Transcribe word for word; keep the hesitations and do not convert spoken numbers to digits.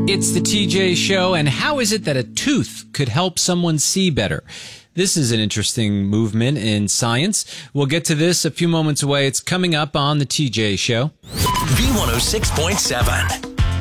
It's the T J Show, and how is it that a tooth could help someone see better? This is an interesting movement in science. We'll get to this a few moments away. It's coming up on the T J Show. V one oh six point seven.